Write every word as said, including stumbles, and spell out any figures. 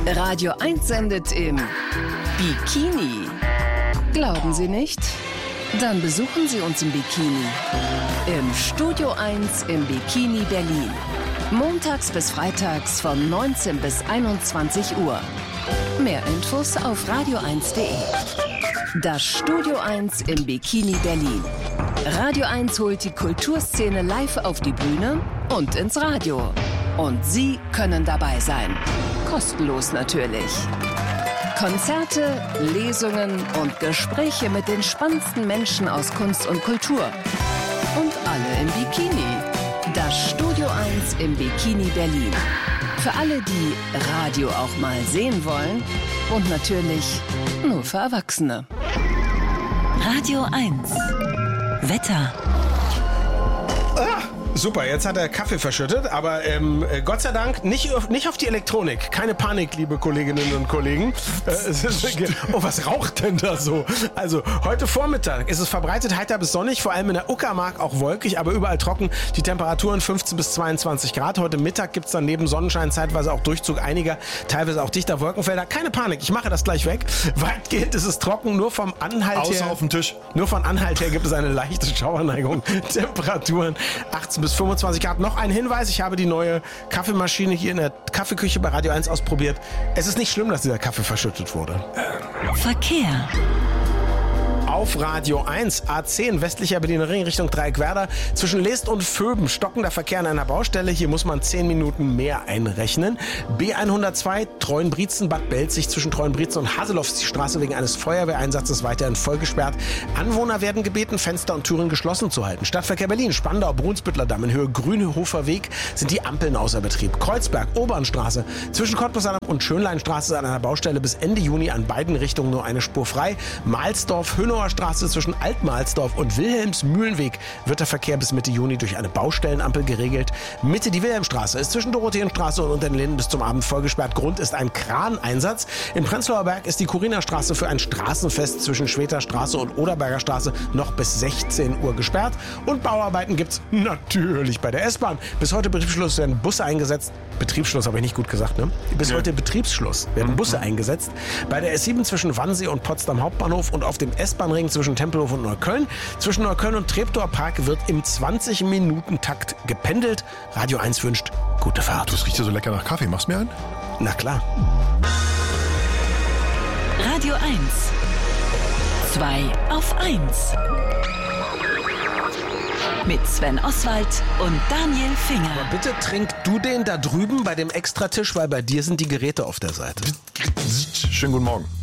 Radio eins sendet im Bikini. Glauben Sie nicht? Dann besuchen Sie uns im Bikini. Im Studio eins im Bikini Berlin. Montags bis freitags von neunzehn bis einundzwanzig Uhr. Mehr Infos auf radio eins punkt de. Das Studio eins im Bikini Berlin. Radio eins holt die Kulturszene live auf die Bühne und ins Radio. Und Sie können dabei sein. Kostenlos natürlich. Konzerte, Lesungen und Gespräche mit den spannendsten Menschen aus Kunst und Kultur. Und alle im Bikini. Das Studio eins im Bikini Berlin. Für alle, die Radio auch mal sehen wollen. Und natürlich nur für Erwachsene. Radio eins. Wetter. Ah, super, jetzt hat er Kaffee verschüttet, aber ähm, Gott sei Dank nicht auf, nicht auf die Elektronik. Keine Panik, liebe Kolleginnen und Kollegen. Äh, es ist, oh, was raucht denn da so? Also, heute Vormittag ist es verbreitet heiter bis sonnig, vor allem in der Uckermark auch wolkig, aber überall trocken. Die Temperaturen fünfzehn bis zweiundzwanzig Grad. Heute Mittag gibt es dann neben Sonnenschein zeitweise auch Durchzug einiger, teilweise auch dichter Wolkenfelder. Keine Panik, ich mache das gleich weg. Weitgehend ist es trocken, nur vom Anhalt Außer her. auf dem Tisch. Nur von Anhalt her gibt es eine leichte Schauerneigung. Temperaturen achtzehn bis fünfundzwanzig Grad. Noch ein Hinweis, ich habe die neue Kaffeemaschine hier in der Kaffeeküche bei Radio eins ausprobiert. Es ist nicht schlimm, dass dieser Kaffee verschüttet wurde. Verkehr. Auf Radio eins, A zehn, westlicher Berliner Ring Richtung Dreieckwerder. Zwischen Leest und Vöben stockender Verkehr an einer Baustelle. Hier muss man zehn Minuten mehr einrechnen. B hundertzwei, Treuenbrietzen, Bad Belzig. Zwischen Treuenbrietzen und Haseloff ist die Straße wegen eines Feuerwehreinsatzes weiterhin voll gesperrt. Anwohner werden gebeten, Fenster und Türen geschlossen zu halten. Stadtverkehr Berlin, Spandau, Brunsbüttler Damm in Höhe Grünhofer Weg sind die Ampeln außer Betrieb. Kreuzberg, Obernstraße. Zwischen Cottbusser und Schönleinstraße ist an einer Baustelle bis Ende Juni an beiden Richtungen nur eine Spur frei. Mahlsdorf, Hönauer Straße zwischen Altmahlsdorf und Wilhelmsmühlenweg wird der Verkehr bis Mitte Juni durch eine Baustellenampel geregelt. Mitte die Wilhelmstraße ist zwischen Dorotheenstraße und unter den Linden bis zum Abend vollgesperrt. Grund ist ein Kraneinsatz. In Prenzlauer Berg ist die Kurinastraße für ein Straßenfest zwischen Schweter Straße und Oderberger Straße noch bis sechzehn Uhr gesperrt. Und Bauarbeiten gibt's natürlich bei der S-Bahn. Bis heute Betriebsschluss werden Busse eingesetzt. Betriebsschluss habe ich nicht gut gesagt, ne? Bis ja. heute Betriebsschluss werden Busse mhm. eingesetzt. Bei der S sieben zwischen Wannsee und Potsdam Hauptbahnhof und auf dem S-Bahn-Ring zwischen Tempelhof und Neukölln. Zwischen Neukölln und Treptower Park wird im zwanzig-Minuten-Takt gependelt. Radio eins wünscht gute Fahrt. Das riecht ja so lecker nach Kaffee. Machst du mir einen? Na klar. Radio eins. zwei auf eins. Mit Sven Oswald und Daniel Finger. Aber bitte trink du den da drüben bei dem Extratisch, weil bei dir sind die Geräte auf der Seite. Schönen guten Morgen.